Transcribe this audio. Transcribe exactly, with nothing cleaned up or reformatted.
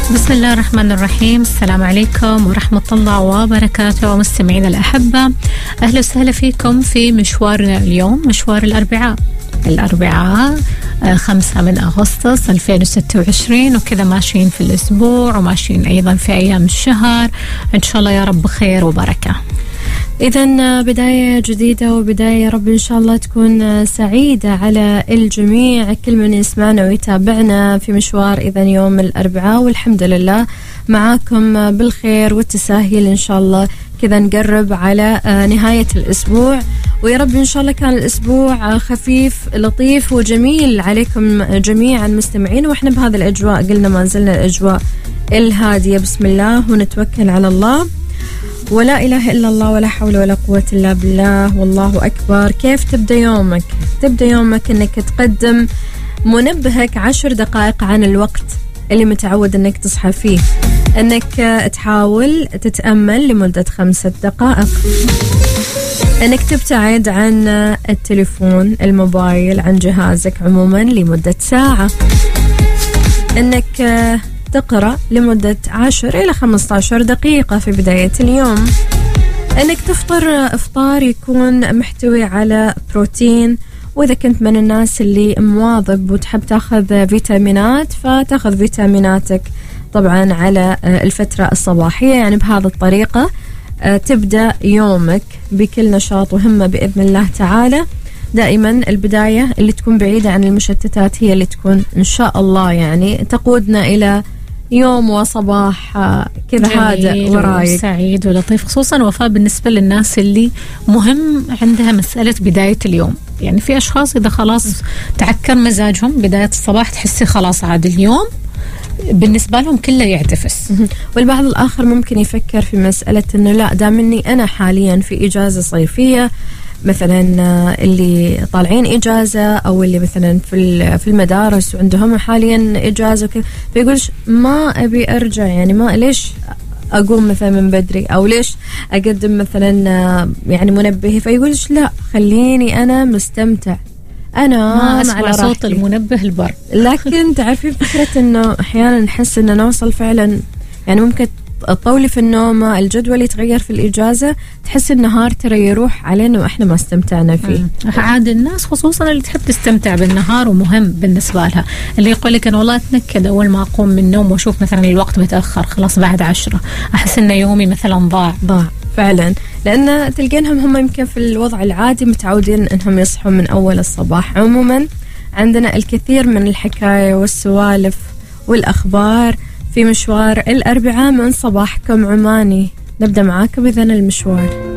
بسم الله الرحمن الرحيم. السلام عليكم ورحمة الله وبركاته مستمعينا الأحبة، أهلا وسهلا فيكم في مشوارنا اليوم، مشوار الأربعاء الأربعاء خمسة من أغسطس ألفين وستة وعشرين، وكذا ماشيين في الأسبوع وماشيين أيضا في أيام الشهر، إن شاء الله يا رب خير وبركة. إذن بداية جديدة وبداية يا رب إن شاء الله تكون سعيدة على الجميع، كل من يسمعنا ويتابعنا في مشوار إذن يوم الأربعاء، والحمد لله معاكم بالخير والتساهيل إن شاء الله. كذا نقرب على نهاية الأسبوع، ويا رب إن شاء الله كان الأسبوع خفيف لطيف وجميل عليكم جميعا مستمعين، وإحنا بهذا الأجواء قلنا ما زلنا الأجواء الهادية. بسم الله ونتوكل على الله، ولا إله إلا الله، ولا حول ولا قوة إلا بالله، والله أكبر. كيف تبدأ يومك؟ تبدأ يومك أنك تقدم منبهك عشر دقائق عن الوقت اللي متعود أنك تصحى فيه، أنك تحاول تتأمل لمدة خمسة دقائق، أنك تبتعد عن التليفون الموبايل عن جهازك عموما لمدة ساعة، أنك تقرأ لمدة عشر إلى خمسة عشر دقيقة في بداية اليوم، أنك تفطر إفطار يكون محتوي على بروتين، وإذا كنت من الناس اللي مواظب وتحب تاخذ فيتامينات فتاخذ فيتاميناتك طبعا على الفترة الصباحية. يعني بهذه الطريقة تبدأ يومك بكل نشاط وهمة بإذن الله تعالى. دائما البداية اللي تكون بعيدة عن المشتتات هي اللي تكون إن شاء الله يعني تقودنا إلى يوم وصباح كذا هادئ ورايق سعيد ولطيف، خصوصا وفاء بالنسبة للناس اللي مهم عندها مسألة بداية اليوم. يعني في أشخاص إذا خلاص تعكر مزاجهم بداية الصباح تحسي خلاص عاد اليوم بالنسبة لهم كله يعتفس. والبعض الآخر ممكن يفكر في مسألة أنه لا دامني أنا حاليا في إجازة صيفية، مثلا اللي طالعين إجازة أو اللي مثلا في في المدارس وعندهم حاليا إجازة وكذا، فيقولش ما أبي أرجع، يعني ما ليش أقوم مثلا من بدري أو ليش أقدم مثلا يعني منبهي، فيقولش لا خليني أنا مستمتع، أنا ما أسمع صوت المنبه البر. لكن تعرفين فكرة أنه أحيانا نحس أنه نوصل فعلا يعني ممكن تطولي في النوم، الجدول يتغير في الإجازة، تحس النهار ترى يروح علينا وإحنا ما استمتعنا فيه. عاد الناس خصوصا اللي تحب تستمتع بالنهار ومهم بالنسبة لها، اللي يقول لك أنا والله أتنكد أول ما أقوم من النوم وأشوف مثلا الوقت متأخر خلاص بعد عشرة أحس إن يومي مثلا ضاع ضاع فعلا، لأن تلقينهم هم يمكن في الوضع العادي متعودين إنهم يصحوا من أول الصباح. عموما عندنا الكثير من الحكاية والسوالف والأخبار في مشوار الأربعاء من صباحكم عماني. نبدأ معاكم إذن المشوار.